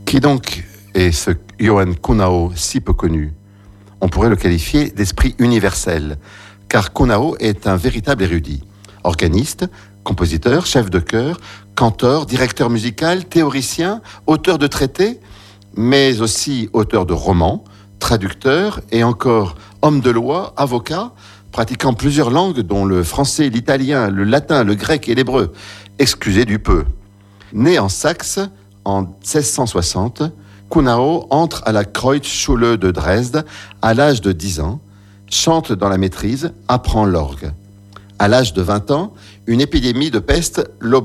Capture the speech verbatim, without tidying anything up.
Qui donc est ce Johann Kuhnau si peu connu ? On pourrait le qualifier d'esprit universel, car Kuhnau est un véritable érudit. Organiste, compositeur, chef de chœur, canteur, directeur musical, théoricien, auteur de traités, mais aussi auteur de romans, traducteur et encore homme de loi, avocat, pratiquant plusieurs langues dont le français, l'italien, le latin, le grec et l'hébreu. Excusez du peu. Né en Saxe en seize cent soixante, Kuhnau entre à la Kreuzschule de Dresde à l'âge de dix ans, chante dans la maîtrise, apprend l'orgue. À l'âge de vingt ans, une épidémie de peste l'oblige